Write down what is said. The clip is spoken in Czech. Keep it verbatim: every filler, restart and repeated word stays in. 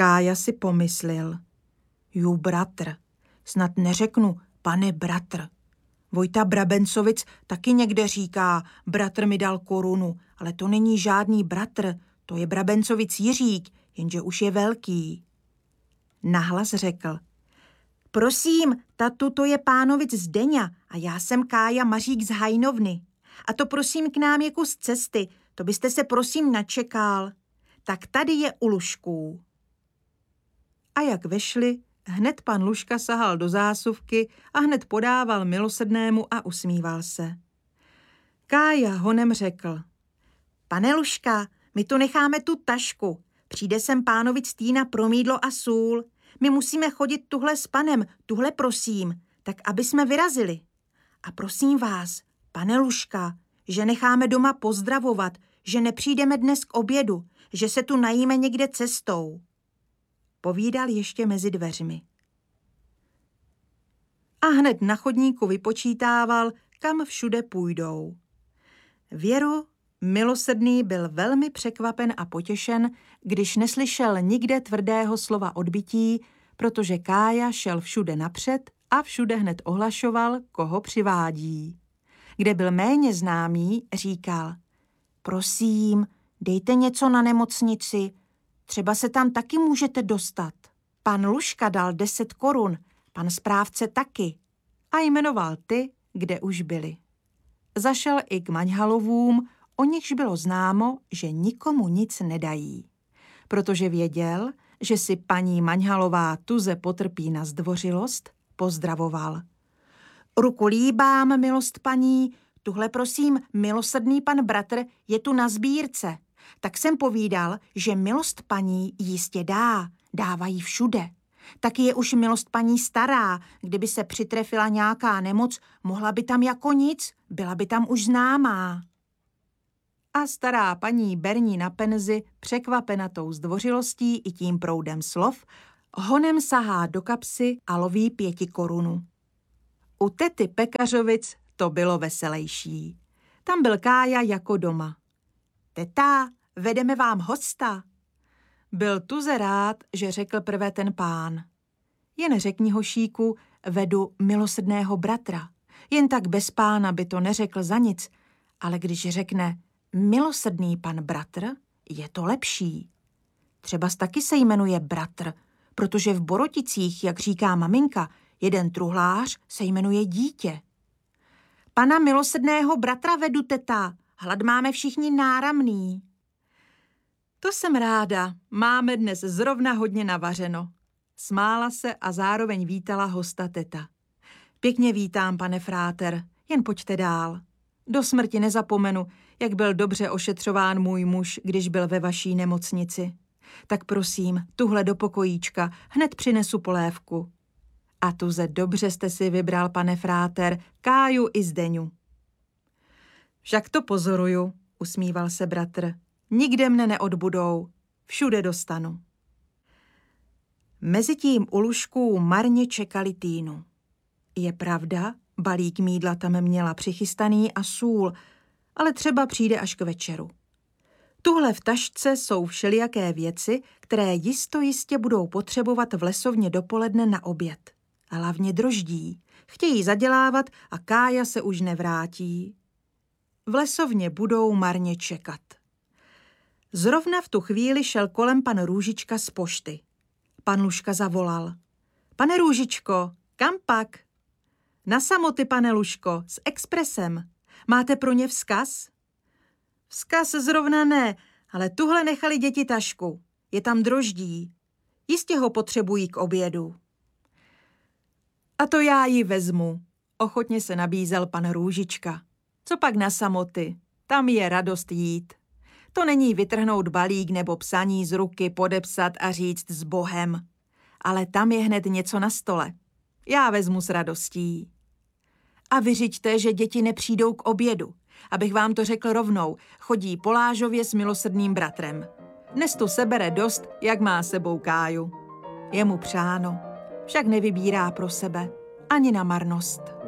Kája si pomyslel. Jú, bratr, snad neřeknu, pane bratr. Vojta Brabencovic taky někde říká, bratr mi dal korunu, ale to není žádný bratr, to je Brabencovic Jiřík, jenže už je velký. Nahlas řekl. Prosím, tatu, to je pánovic Zdeňa a já jsem Kája Mařík z Hajnovny. A to prosím k nám je kus cesty, to byste se prosím načekal. Tak tady je u Lužků. A jak vešli, hned pan Lužka sahal do zásuvky a hned podával milosrdnému a usmíval se. Kája honem řekl. Pane Lužka, my tu necháme tu tašku. Přijde sem pánovic Týna pro mýdlo a sůl. My musíme chodit tuhle s panem, tuhle prosím, tak aby jsme vyrazili. A prosím vás, pane Lužka, že necháme doma pozdravovat, že nepřijdeme dnes k obědu, že se tu najíme někde cestou. Povídal ještě mezi dveřmi. A hned na chodníku vypočítával, kam všude půjdou. Věru, milosrdný byl velmi překvapen a potěšen, když neslyšel nikde tvrdého slova odbytí, protože Kája šel všude napřed a všude hned ohlašoval, koho přivádí. Kde byl méně známý, říkal, prosím, dejte něco na nemocnici, třeba se tam taky můžete dostat. Pan Lužka dal deset korun, pan správce taky a jmenoval ty, kde už byli. Zašel i k Maňhalovům, o nichž bylo známo, že nikomu nic nedají, protože věděl, že si paní Maňhalová tuze potrpí na zdvořilost, pozdravoval. Ruku líbám, milost paní, tuhle prosím, milosrdný pan bratr je tu na sbírce. Tak jsem povídal, že milost paní jistě dá, dávají všude. Taky je už milost paní stará, kdyby se přitrefila nějaká nemoc, mohla by tam jako nic, byla by tam už známá. A stará paní Berní na penzi, překvapena tou zdvořilostí i tím proudem slov, honem sahá do kapsy a loví pěti korunu. U tety Pekařovic to bylo veselejší. Tam byl Kája jako doma. Teta, vedeme vám hosta. Byl tuze rád, že řekl prvé ten pán. Jen řekni hošíku, vedu milosrdného bratra. Jen tak bez pána by to neřekl za nic, ale když řekne milosrdný pan bratr, je to lepší. Třeba taky se jmenuje bratr, protože v Boroticích, jak říká maminka, jeden truhlář se jmenuje dítě. Pana milosrdného bratra vedu, teta, hlad máme všichni náramný. To jsem ráda, máme dnes zrovna hodně navařeno. Smála se a zároveň vítala hosta teta. Pěkně vítám, pane fráter, jen pojďte dál. Do smrti nezapomenu, jak byl dobře ošetřován můj muž, když byl ve vaší nemocnici. Tak prosím, tuhle do pokojíčka, hned přinesu polévku. A tuze dobře jste si vybral, pane fráter, Káju i Zdeňu. Však to pozoruju, usmíval se bratr. Nikde mne neodbudou, všude dostanu. Mezitím u Lužků marně čekali Týnu. Je pravda, balík mýdla tam měla přichystaný a sůl, ale třeba přijde až k večeru. Tuhle v tašce jsou všelijaké věci, které jisto jistě budou potřebovat v lesovně dopoledne na oběd. Hlavně droždí. Chtějí zadělávat a Kája se už nevrátí. V lesovně budou marně čekat. Zrovna v tu chvíli šel kolem pan Růžička z pošty. Pan Lužka zavolal. Pane Růžičko, kam pak? Na samoty, pane Lužko, s expresem. Máte pro ně vzkaz? Vzkaz zrovna ne, ale tuhle nechali děti tašku. Je tam droždí. Jistě ho potřebují k obědu. A to já ji vezmu, ochotně se nabízel pan Růžička. Co pak na samoty? Tam je radost jít. To není vytrhnout balík nebo psaní z ruky, podepsat a říct s Bohem. Ale tam je hned něco na stole. Já vezmu s radostí. A vyřiďte, že děti nepřijdou k obědu. Abych vám to řekl rovnou, chodí po Lážově s milosrdným bratrem. Dnes tu sebere dost, jak má sebou Káju. Je mu přáno, však nevybírá pro sebe ani na marnost.